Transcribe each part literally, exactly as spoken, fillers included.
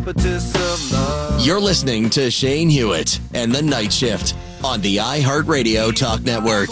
impetus of love. You're listening to Shane Hewitt and The Night Shift on the iHeartRadio Talk Network.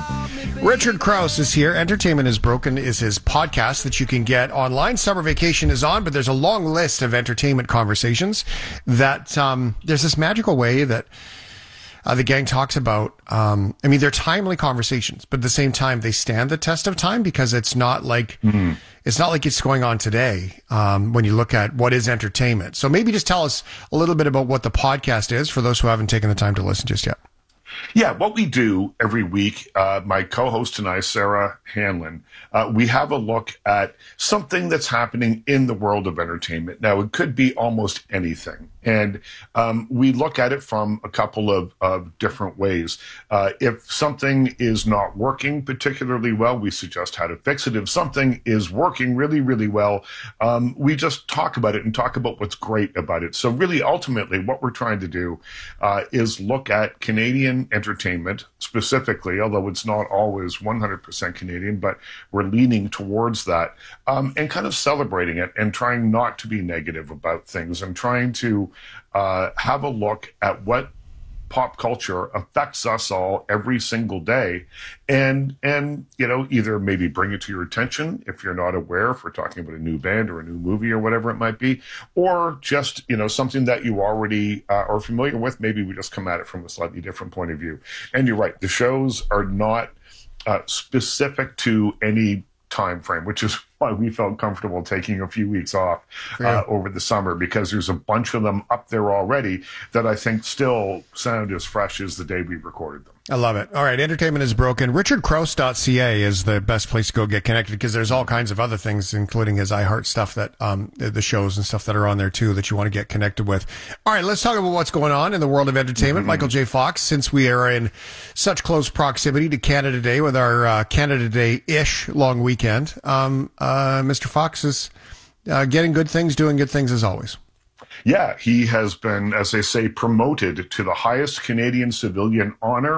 Richard Krause is here. Entertainment is Broken is his podcast that you can get online. Summer vacation is on, but there's a long list of entertainment conversations that um, there's this magical way that uh, the gang talks about. Um, I mean, they're timely conversations, but at the same time, they stand the test of time because it's not like mm-hmm. it's not like it's going on today um, when you look at what is entertainment. So maybe just tell us a little bit about what the podcast is for those who haven't taken the time to listen just yet. Yeah, what we do every week, uh, my co-host and I, Sarah Hanlon, uh, we have a look at something that's happening in the world of entertainment. Now, it could be almost anything. And um, we look at it from a couple of, of different ways. Uh, if something is not working particularly well, we suggest how to fix it. If something is working really, really well, um, we just talk about it and talk about what's great about it. So really, ultimately, what we're trying to do uh, is look at Canadian entertainment specifically, although it's not always one hundred percent Canadian, but we're leaning towards that um, and kind of celebrating it and trying not to be negative about things and trying to uh, have a look at what pop culture affects us all every single day and, and, you know, either maybe bring it to your attention if you're not aware, if we're talking about a new band or a new movie or whatever it might be, or just, you know, something that you already uh, are familiar with. Maybe we just come at it from a slightly different point of view. And you're right. The shows are not uh, specific to any time frame, which is why we felt comfortable taking a few weeks off uh, over the summer, because there's a bunch of them up there already that I think still sound as fresh as the day we recorded them. I love it. All right, Entertainment is Broken. richard krause dot c a is the best place to go get connected, because there's all kinds of other things, including his iHeart stuff, that um, the shows and stuff that are on there too that you want to get connected with. All right, let's talk about what's going on in the world of entertainment. Mm-hmm. Michael J. Fox, since we are in such close proximity to Canada Day with our uh, Canada Day-ish long weekend, um, uh, Mister Fox is uh, getting good things, doing good things as always. Yeah, he has been, as they say, promoted to the highest Canadian civilian honor